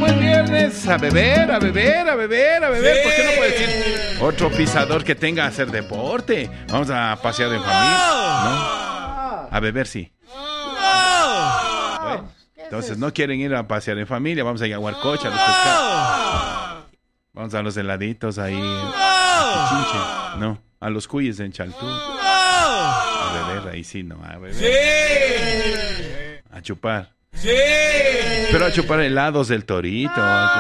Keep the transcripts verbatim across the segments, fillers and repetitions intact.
buen viernes. A beber, a beber, a beber, a beber. Sí. ¿Por qué no puede decir otro pisador que tenga a hacer deporte? Vamos a pasear en familia, ¿no? A beber sí. Bueno, entonces no quieren ir a pasear en familia. Vamos a ir a Huarcocha, a los pescados. Vamos a los heladitos ahí. A Pichinche, no. A los cuyes en Chaltú. A beber ahí sí, no. A beber. Sí. A chupar. Sí. Pero a chupar helados del Torito.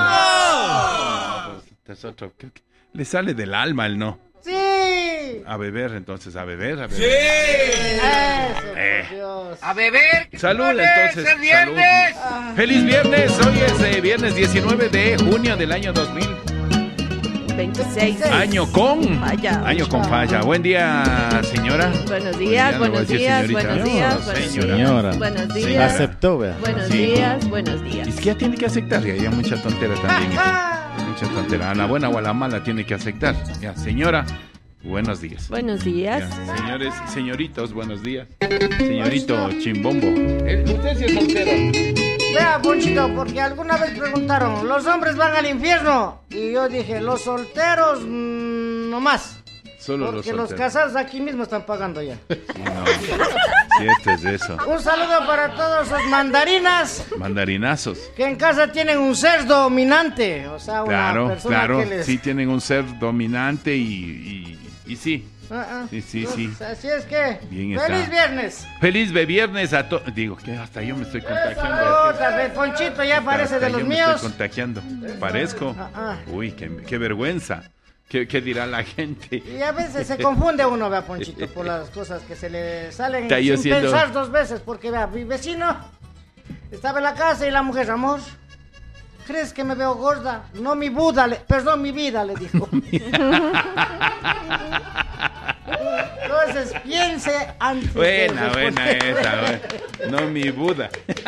Es otro. Le sale del alma el no. Sí. A beber, entonces, a beber, a beber. Sí. Eso, Eh. por Dios. A beber. Salud, vale, entonces. es viernes. Salud. Feliz viernes. Hoy es eh, viernes diecinueve de junio del año dos mil veintiséis. Año con Falla. Año con falla. Buen día, señora. Buenos días, Buen día, no voy a buenos decir días, señorita. buenos No, días, buenos señora. días. Señora. Buenos Sí. días. Aceptó, vea. Buenos Sí. días, buenos días. Es que ya tiene que aceptar, ya hay mucha tontera también. Hay mucha tontera. A la buena o a la mala tiene que aceptar. Ya, señora, buenos días. Buenos días. Ya, señores, señoritos, buenos días. Señorito Chimbombo. Eh, Usted sí es soltero. Vea, Ponchito, porque alguna vez preguntaron, ¿los hombres van al infierno? Y yo dije, los solteros mmm, no más. Solo los Porque los solteros. casados aquí mismo están pagando ya. No, cierto es eso. Un saludo para todos los mandarinas Mandarinazos. que en casa tienen un ser dominante. O sea, una Claro, persona claro. que les... Sí tienen un ser dominante y, y, y sí. Ah, ah. Sí, sí, Uf, sí. Así es que, Bien ¡feliz está. viernes! Feliz be- viernes a todos. Digo, que hasta yo me estoy contagiando. Otra vez, Ponchito ya parece Hasta de los yo me míos. estoy contagiando. Parezco. Ah, ah. Uy, qué, qué vergüenza. ¿Qué, ¿Qué dirá la gente? Y a veces se confunde uno, vea, Ponchito, por las cosas que se le salen Está yo sin siendo- pensar dos veces. Porque, vea, mi vecino estaba en la casa y la mujer, amor, ¿crees que me veo gorda? No, mi Buda, le- perdón, mi vida, le dijo. Entonces, piense antes Buena, de buena responder. esa. buena. No mi Buda.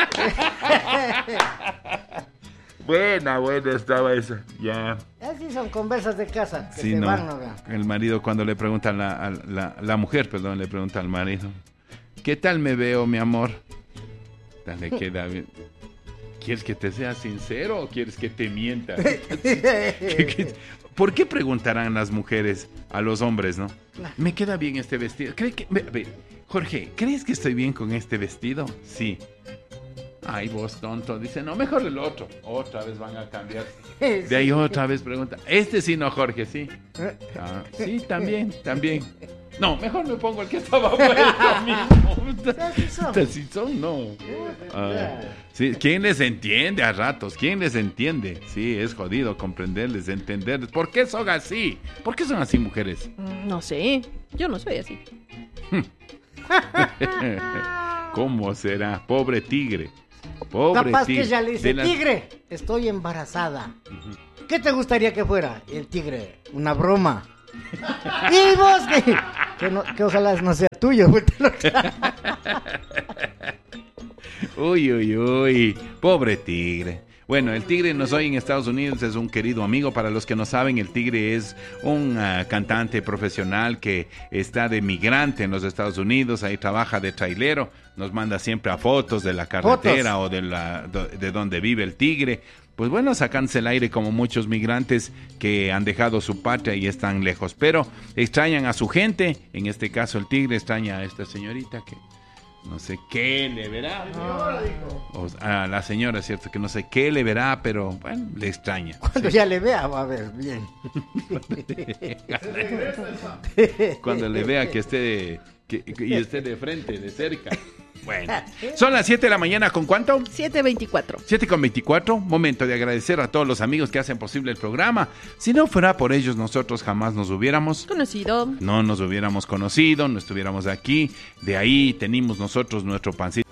Buena, buena estaba esa. Ya. Así son conversas de casa que Sí, se no. van, ¿no? Vea? El marido cuando le pregunta a la, a la, la mujer, perdón, le pregunta al marido, ¿qué tal me veo, mi amor? Tal le queda bien. ¿Quieres que te sea sincero o quieres que te mienta? ¿Qué- qué- ¿Por qué preguntarán las mujeres a los hombres, no? ¿Me queda bien este vestido? ¿Cree que, ve- ve, Jorge, ¿crees que estoy bien con este vestido? Sí. Ay, vos tonto. Dice, no, mejor el otro. Otra vez van a cambiar. De ahí otra vez pregunta. Este sí, no, Jorge, sí. Ah, sí, también, también. No, mejor me pongo el que estaba puesto mismo. Así son. Así son, no. Ah, sí, ¿quién les entiende a ratos? ¿Quién les entiende? Sí, es jodido comprenderles, entenderles. ¿Por qué son así? ¿Por qué son así, mujeres? Mm, No sé, yo no soy así. ¿Cómo será? Pobre tigre. Pobre Capaz tigre. que ella le dice, De las- tigre, estoy embarazada. ¿Qué te gustaría que fuera? Y el tigre, una broma. Y vos, que, que, no- que ojalá no sea tuyo. Uy, uy, uy. Pobre tigre. Bueno, el tigre nos oye en Estados Unidos, es un querido amigo. Para los que no saben, el tigre es un uh, cantante profesional que está de migrante en los Estados Unidos, ahí trabaja de trailero, nos manda siempre a fotos de la carretera Fotos. o de, la, de donde vive el tigre. Pues bueno, sacándose el aire como muchos migrantes que han dejado su patria y están lejos, pero extrañan a su gente. En este caso el tigre extraña a esta señorita que no sé qué le verá. O a la señora, es cierto que no sé qué le verá, pero bueno, le extraña. Cuando ya le vea, va a ver bien. Cuando le vea que esté de, que, y esté de frente, de cerca. Bueno, son las siete de la mañana, ¿con cuánto? siete veinticuatro. siete con veinticuatro, momento de agradecer a todos los amigos que hacen posible el programa. Si no fuera por ellos, nosotros jamás nos hubiéramos... Conocido. No nos hubiéramos conocido, no estuviéramos aquí. De ahí tenemos nosotros nuestro pancito